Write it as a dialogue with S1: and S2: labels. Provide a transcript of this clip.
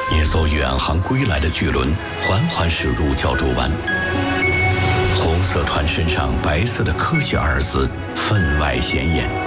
S1: 一艘远航归来的巨轮缓缓驶入胶州湾，红色船身上白色的科学二字分外显眼。